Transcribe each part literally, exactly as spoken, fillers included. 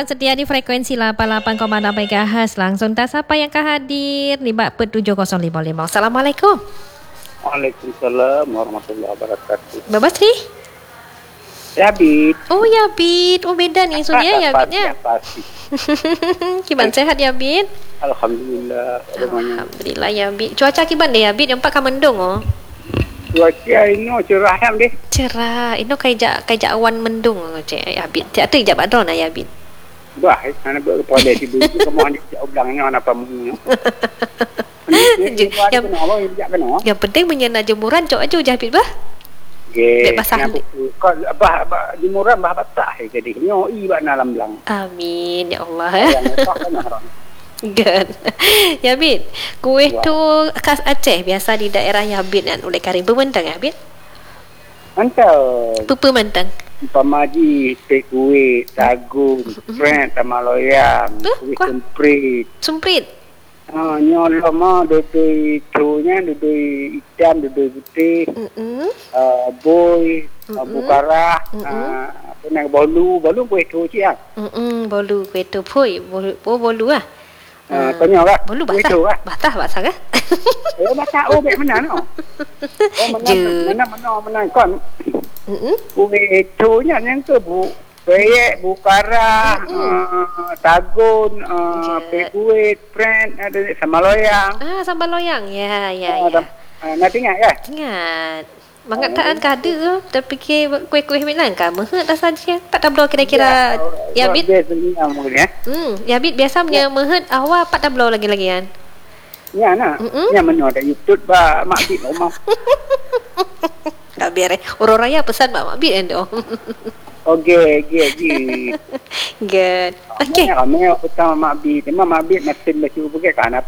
Abang setia di frekuensi lapan puluh lapan koma enam megahertz. Langsung tak siapa yang akan hadir di Bak Per tujuh kosong lima lima. Assalamualaikum. Waalaikumsalam warahmatullahi wabarakatuh. Baba Sri? Yabit. Oh Yabit. Oh beda nih sunya Yabitnya. Pasti. Gimana sehat Yabit? Alhamdulillah. Alhamdulillah Yabit. Cuaca kiban deh Yabit, yang pak mendung oh. Cuaca ini cerah kan deh. Cerah. Ini kayak kayak awan mendung cek Yabit. Tak ada ijab adon lah Yabit. Bah, mana buat kepala di bulu kamu hanya jauh belangnya apa mu. Yang yang penting menyena jemuran cok aja Yabit bah. Ge, basah. Kau bah bah jemuran bah basah jadi nyoi bah dalam belang. Amin ya Allah. Good. Yabit, kuih tu khas Aceh biasa di daerah Yabit kan oleh karing pemantang Yabit. Mantap. Pupu mantang. Pamaji, teh kuih, tagung, friend, sama loyang, kuih sumprit. Sumprit. Ah, nyolo mah dudui trunya, dudui hitam, dudui putih. Mm-mm. Uh, boy, uh, bukara, uh, apa nak bolu, bolu kuih tu cik ah. Mm bolu kuih tu pui, bolu oh, bolu ah. Uh, tanya kak. Bolu basah. Basah basah kan? Eh basah oh baik mana no. Oh mana mana mana mana kon. Mm-mm. Kuih tu nya yang ke bu. Peyek, bukara, uh, tagun, uh, pekuit, friend, ada sambal loyang. Ah, sambal loyang. Ya, ya, uh, ya. Uh, nak ingat kan? Ingat. Bangat uh, tak ada tu. Terfikir kuih-kuih Milan kan? Mehet dah saja. Tak tablo kira-kira. Ya, Yabit. Ya. Hmm, Yabit biasa punya ya. Mehet awal tak tablo lagi-lagi kan? Ya, nak. Ya, mana ada YouTube bah mak bit rumah. Tak biar eh. Orang raya pesan mak bit kan tu. Okey, okey, okey. Good. Okey. Kami utama mak bi, memang mak bi mesin baju pakai kan apa.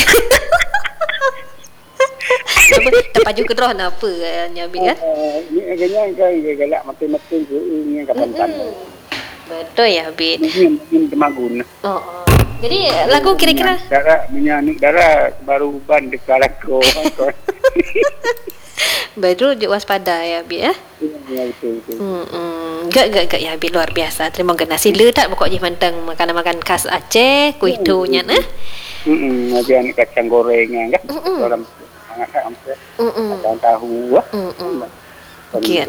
Tepat juga terus apa nya bi kan? Ni agaknya agak galak mesin-mesin tu ni kapan kan. Betul ya bi. Ni ni demagun. Oh. Jadi lagu kira-kira darah menyanyi darah baru ban dekat lagu. Baru je waspada ya bi eh. Ya betul betul. Hmm. Gak gak gak ya bi luar biasa. Terima kasih sila tak pokok je mantang makanan-makanan khas Aceh, kuih tu nya nah. Hmm, ada ni kacang goreng kan. Dalam sangat amat. Kacang tahu ah. Hmm. Okey.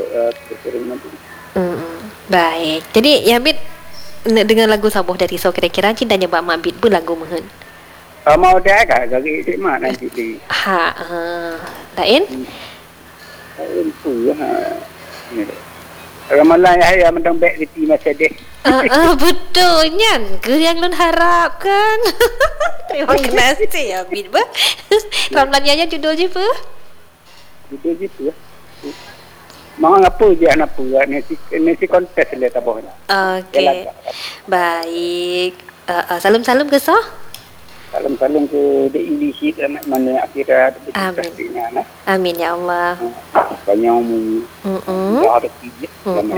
Hmm. Baik. Jadi ya Bit dengan lagu Sabuh dari So kira-kira cintanya Mbak Mak Bit pun lagu mehen. Uh, mau dah kan dari dik mak nanti di. Ha, ha. Lain? Lain tu ha. Ni. Ramalan ya mendang baik reti masa deh. Ah, uh, uh, betul nyan. Ke yang lun harapkan. Terima kasih ya Bit bah. Ramalan ya judul je apa? Judul je tu. Mau apa je anak apa nasi nasi kontes le tak boleh. Okey. Baik. Uh, uh, salam-salam ke so? Salam-salam ke di Indonesia dan mana akhirat. Amin. Amin ya Allah. Banyak mu. Hmm. Ada tiga.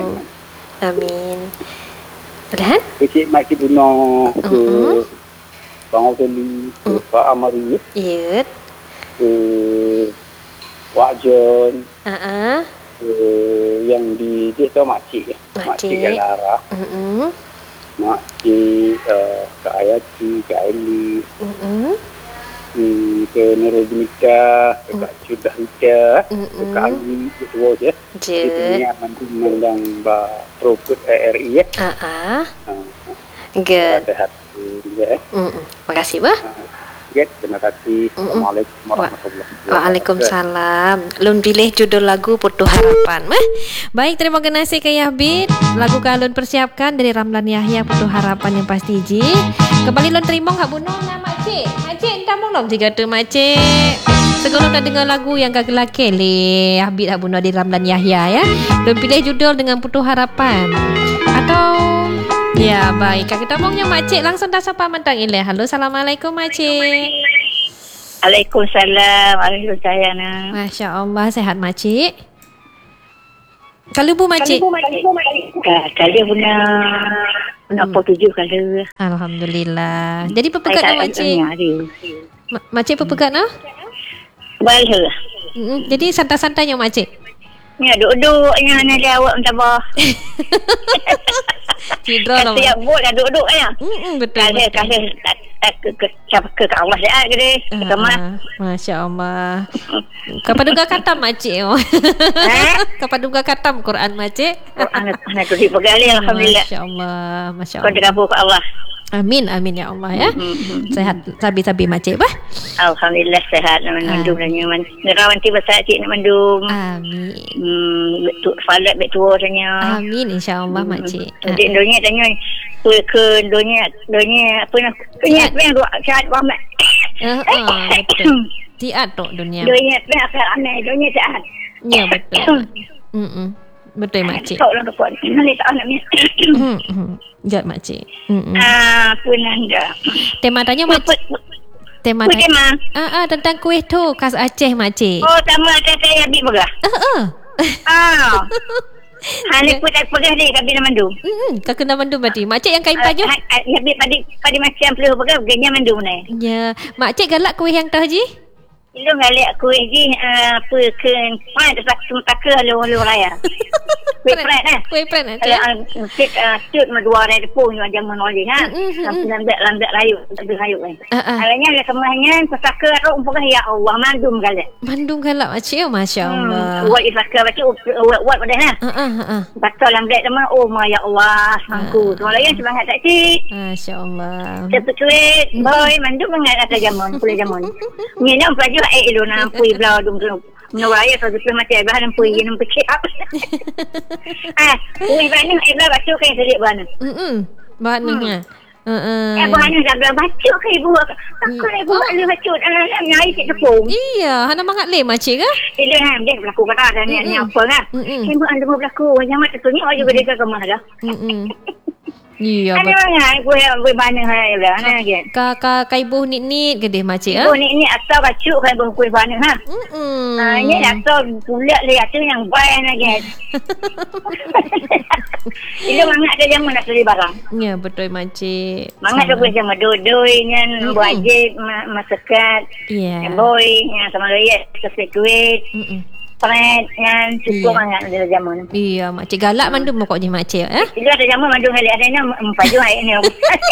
Amin. Dan? Kecik mak cik bunuh ke Bang Oteli, ke Pak Amari. Ya. Ke Wak John. Uh-uh. Ke yang di dia tu mak cik. Mak cik Galara. Hmm. Mak cik uh, Kak Ayati, Kak Eli, mm-hmm. hmm, ke Nurul Jumita, ke Kak Sudah Hita, ke Kak Ali, ke Tua je. Je. Ini akan memandang Proput A R I ya. Ah, uh, good. Ada hati juga. Terima kasih bah. Ya, terima kasih. Assalamualaikum warahmatullahi wabarakatuh. Waalaikumsalam. Lun pilih judul lagu Putu Harapan. Mah. Baik, terima kasih ke Yabit. Lagu kalun persiapkan dari Ramlan Yahya Putu Harapan yang pasti ji. Kembali lun terima hak bunuh nama Makcik. Makcik entah belum jika tu Makcik. Segala nak dengar lagu yang gaglah kele. Yabit hak bunuh di Ramlan Yahya ya. Lun pilih judul dengan Putu Harapan. Atau ya baik, kita maunya Makcik langsung tak sapa mantang ile. Halo, assalamualaikum Makcik. Waalaikumsalam. Waalaikumsalam. Masya Allah, sehat Makcik. Kalau bu Makcik. Kalau punya punya apa tujuh kalau. Alhamdulillah. Jadi pepekat no Makcik. Makcik pepekat no? Baik. Jadi santai-santainya Makcik. Ya, duduk-duduknya Hana dia awak mentabah. Cidra lah. Setiap bot dah duduk ya. Hmm, betul. Kasih, kasih ke ke ke ke Allah dia ke dia. Ke mana? Masya Allah. Kapaduga katam makcik. Eh? Kapaduga katam Quran makcik. Anak anak tu dipegali alhamdulillah. Masya Allah, Masya Kau Allah. dikabul ke Allah. Amin, amin ya Allah ya. Sehat sabi-sabi makcik bah. Alhamdulillah sehat nak mendung dan nyaman. Nerawan tiba saat cik nak mendung. Amin. Hmm, betul falat betul tanya. Amin insya-Allah makcik. Jadi donya tanya tu ke donya donya apa nak donya apa yang doa syahat Muhammad. Ah, ah, betul. Tiat tok dunia. Donya apa akhir aneh donya sehat. Ya betul. Hmm. Betul makcik. Tak lah dapat. Nanti tak nak ni. Hmm. Jat makcik. Hmm. Ah, punanda. Tema tanya makcik. Tema Kuih tema. Ah ah tentang kuih tu khas Aceh makcik. Oh, sama ada saya habis berah. Ah ah. Ah. Hanya kuih tak pegang dia kabin mandum. Hmm, kau kena mandum berarti. Makcik yang kain baju. Habis pada pada macam perlu pegang genya mandum ni. Ya, makcik galak kuih yang tu Haji? Itu galak kuih ni apa ke pai tak semtaka lalu raya. Kuih pret eh. Kuih pret eh. Kalau cik cut madua raya depo ni macam menoleh ha. Lambat lambat rayu, lambat rayu kan. Alanya ada kemahnya pesaka tu umpah ya Allah mandum galak. Mandum galak makcik, masya-Allah. Buat pesaka baca buat pada ha. Ha ah ha. Batal lambat sama oh ya Allah sangku. Semua lain semangat tak cik. Masya-Allah. Cepat kuih, boy mandum mengat atas jamun, pulih jamun. Ni nak pelajari eh lu nak pui belau dum dum. Menuraya so sebelum mati bahan pui ni pekik apa. Ah, pui bahan eh belau baca kan sedik bahan. Hmm. Bahan ni. Uh-uh. Eh, bahan dah belau baca kan ibu. Takut ibu lu baca dalam nyai cik tepung. Iya, hana mangat le makcik ke? Ile ham dia berlaku kata dan ni apa kan. Ibu anda berlaku jangan tu ni aja gede ke mana dah. Hmm. Iya, betul. Ada orang gue gue banyak hai lah, ana ke. Ka ka kai buh nit-nit gede makcik ah. Buh nit-nit asal bacuk kai buh gue banyak ha. Hmm. Ah, ni asal pula le atu yang baik nak ke. Itu mangat ada yang nak beli barang. Ya, betul makcik. Mangat tu boleh sama doi ngan wajib masakat. Ya. Boy yang sama dia sesuai duit. Hmm. Pret yang cukup sangat ada jamun. Iya, makcik galak mandum pokoknya makcik eh. Itu ada jamun mandum kali ada ni empaju air ni.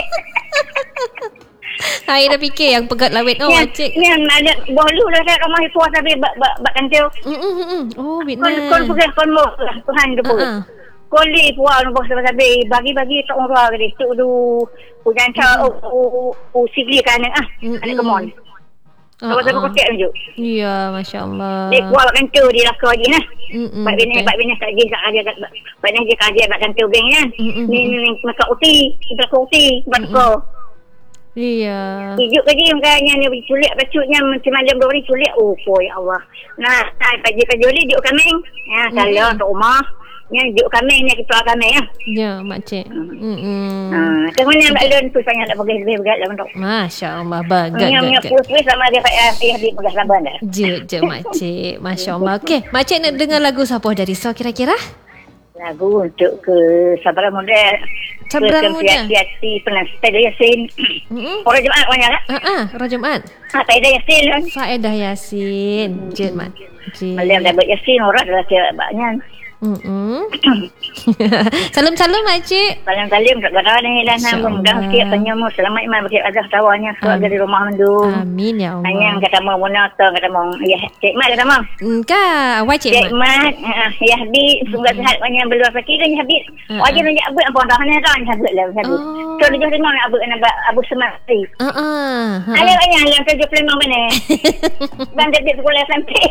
Hai dah fikir yang pegat lawet oh makcik. Ni ada bolu dah kat rumah itu tapi bak bak bak kantil. Hmm. Oh, Vietnam. Kon kon pegang kon mo Tuhan tu pun. Koli puan bos sabi bagi-bagi tak orang ke tu du hujan ca u u sigli kan ah. Ada kemon. Apa saya kotak tunjuk. Ya, masya-Allah. Dia kuat kan tu dia lakar dia nah. Pak bini pak bini tak dia tak ada pak ni dia kerja pak kan tu beng kan. Ni ni masak uti, kita uti batko. Iya. Hidup kerja makanya ni culik bacuknya macam malam dua hari culik. Oh, ya Allah. Nah, saya pagi kerja ni duduk kami. Ya, kalau kat rumah yang duduk kami ni kita kami ya. Ya, makcik. Hmm. Ah, kemudian Mbak Lun tu saya nak pergi lebih begat lah untuk. Masya-Allah, bagat. Yang punya pulus sama dia ayah ayah di pegas laban dah. Je je makcik. Masya-Allah. Okey, makcik nak dengar lagu siapa dari so kira-kira? Lagu untuk ke Sabara Muda. Sabara Muda. Siasi penas Faedah Yasin. Hmm. Orang Jumaat banyak tak? Ha ah, Orang Jumaat. Ha, Faedah Yasin kan. Faedah Yasin. Je mak. Je. Malam dapat Yasin orang dah siap banyak. Hmm. Salam-salam makcik. Salam-salam kat gara ni dan mudah sikit penyamu selamat iman bagi azah tawanya keluarga di rumah mendu. Amin ya Allah. Hanya kata mau monata kata mau ya cik mat kata mau. Engkau awak cik mat. Cik mat ya habis semoga sihat banyak berluar fakir kan habis. Wajib nak abut apa dah ni dah habis lah habis. So dia jadi mau abut nak abut semati. Ha ah. Ada banyak yang kerja pelemang mana. Dan dia sekolah sampai.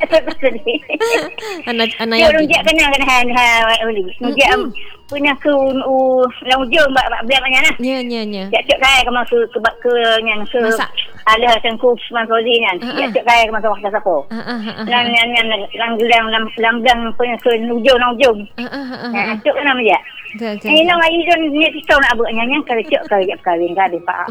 Anak anak yang kena kena ha uli. Dia punya ke lau jom bak bak banyak lah. Ya ya ya. Ya cek kai ke masuk ke ke yang ke ada tengku Usman Fauzi kan. Ya cek kai ke masuk waktu sapo. Lang yang yang lang lang lang lang lang punya ke ujung ujung. Ha cek nama dia. Ini nama ujung ni kita nak buat nyanyi kalau cek kalau dia kahwin kan dia pak.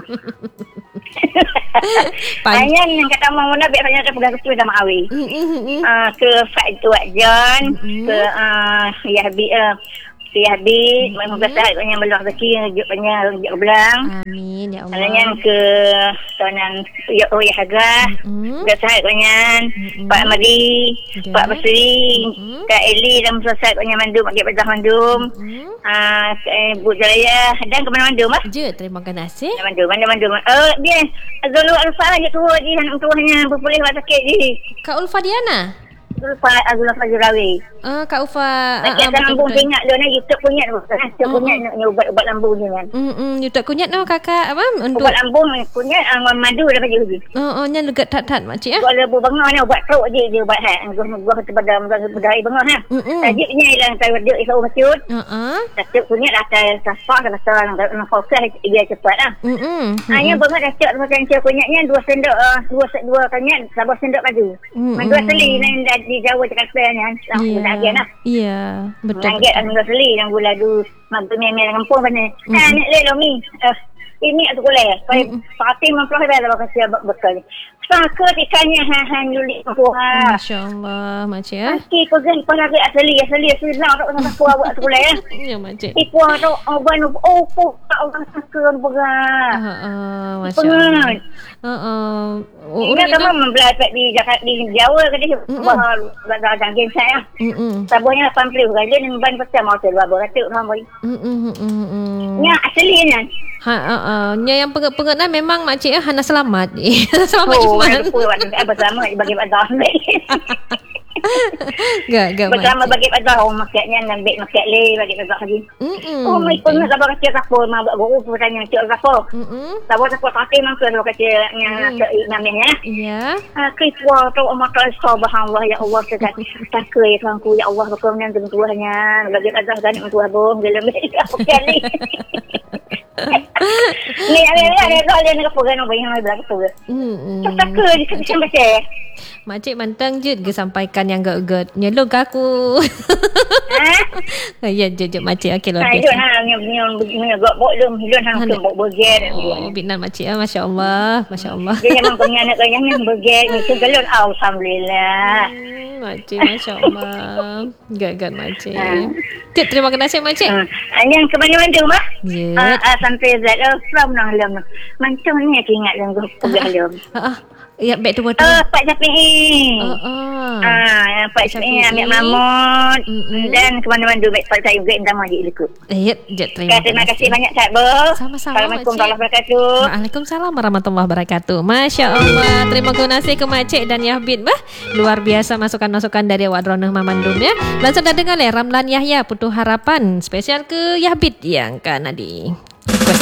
Hanya yang kata mau nak biar banyak pegang ketua sama awi. Ah ke Fat tu John ke ah ya bi Ya Habib, moga sehat banyak belah rezeki, rezeki banyak rezeki belang. Amin ya Allah. Alanya ke tuanan ya oh ya Haga. Moga sehat banyak. Pak Amadi, Pak Basri, Kak Eli dan sehat banyak mandum, bagi Pak Mandum. Ah, Bu Jalaya dan ke mana mandum ah? Je, terima kasih. Mandum, mana mandum. Oh, dia Azulul Alfa je tu dia nak tuahnya berpulih buat sakit je. Kak Ulfa Diana. Ulfa Azulul Fajrawi. Ah, Kak Ufa. Nak uh, uh, lambung ingat dia ni YouTube kunyat tu. YouTube kunyat nak ubat-ubat lambung ni kan. Hmm hmm YouTube kunyat no kakak apa? Untuk ubat lambung kunyat uh, madu dah bagi uji. Oh oh nya legat tat-tat mak cik ah. Kalau lebu bengah ni ubat perut je dia ubat ha. Gua gua kata pada bedai bengah ha. Tajiknya hilang saya dia isau masjid. Ha. Tak kunyat atas safa kena serang nak fokus dia cepat ah. Hmm. Hanya bengah dah cek macam cek kunyatnya dua sendok uh, dua dua kunyat sabah sendok madu. Madu asli ni di Jawa Jakarta ni kan. Lagi nak. Iya, betul. Nanggit ang gasli nang gula du magmeme nang kampung bane. Ah ni lelo mi. Ini aku boleh. Pai pati memproh bela bakasi bekal. Saka ikannya ha ha nyuli tu ha. Masya-Allah, macam ya. Ki pegang pada asli asli asli nak tak nak puas buat sekolah ya. Ya macam. Ipu tu oban oh pu tak orang saka pegang. Ha ah, masya-Allah. Ha ah. Ini kamu membelajar di Jakarta di Jawa ke dia bahal dagang gen saya. Hmm. Sabunnya lapan puluh kali ni ban pasal mau terbuat beratuk ramai. Hmm hmm. Ya aslinya. Ha ah, nya yang pengat-pengat nah memang mak cik ah hana selamat. Selamat oh, cuma. Oh, bersama bagi pada Gak, gak bersama bagi pada oh makanya nambik makat le bagi pada lagi. Oh, mai pernah sabar kecil kapur mak guru bertanya cik kapur. Hmm. Sabar kapur pakai mangsa sabar kecilnya namanya. Ya. Ah, kiswa tu amat subhanallah ya Allah sekat takai tuanku ya Allah berkenan dengan Tuhannya bagi pada dan untuk abang dalam sekali. Ni ada ada ada nak program apa yang nak berlaku tu. Hmm. Tak ke di sini baca. Makcik mantang je ke sampaikan yang gak-gak. Nyelok aku. Ha? Ya je je makcik okey lah. Ayun ha yang yang gak bok dum hilun hang ke bok burger. Oh binan makcik ah masya-Allah, masya-Allah. Dia memang punya anak yang yang burger ni segalon alhamdulillah. Makcik masya-Allah. Gak-gak makcik. Cik terima kasih makcik. Yang ke mana-mana mah? Ya. Ah sampai zat from nang lam. Macam ni aku ingat yang gua pergi lam. Ha ya back to what? Oh Pak Jafi. Oh oh. Ah Pak Jafi ambil mamut dan ke mana-mana baik Pak saya juga nama dia ikut. Eh ya terima kasih. Terima kasih banyak Cak Bo. Sama-sama. Assalamualaikum warahmatullahi wabarakatuh. Waalaikumsalam warahmatullahi wabarakatuh. Masya-Allah. Terima kasih ke Makcik dan Yahbid bah. Luar biasa masukan-masukan dari Wadronah Mamandum ya. Langsung dah dengar le Ramlan Yahya Putu Harapan spesial ke Yahbid yang kan Nadi.